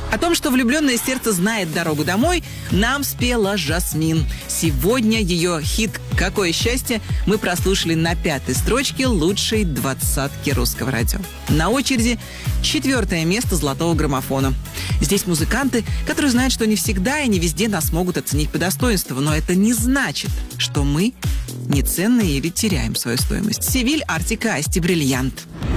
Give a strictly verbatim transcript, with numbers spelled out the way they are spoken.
О том, что влюбленное сердце знает дорогу домой, нам спела Жасмин. Сегодня ее хит «Какое счастье» мы прослушали на пятой строчке лучшей двадцатки русского радио. На очереди четвертое место золотого граммофона. Здесь музыканты, которые знают, что не всегда и не везде нас могут оценить по достоинству, но это не значит, что мы неценные или теряем свою стоимость. Севиль, Артик и Асти, «Бриллиант».